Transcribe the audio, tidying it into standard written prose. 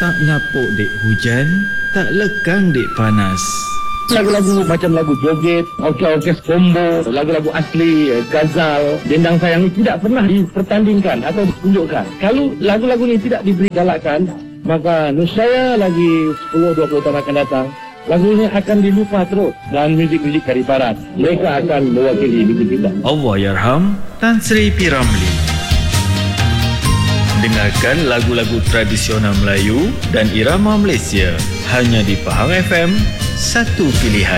tak nyapuk dek hujan, tak lekang dek panas. Lagu-lagu macam lagu joget, orkes combo, lagu-lagu asli, ghazal, dendang sayang ini tidak pernah dipertandingkan atau ditunjukkan. Kalau lagu-lagu ini tidak diberi galakan, maka nescaya lagi 10-20 tahun akan datang, lagu ini akan dilupa terus. Dan muzik-muzik dari barat, mereka akan mewakili muzik kita. Allahyarham Tan Sri P. Ramlee. Dengarkan lagu-lagu tradisional Melayu dan irama Malaysia hanya di Pahang FM, satu pilihan.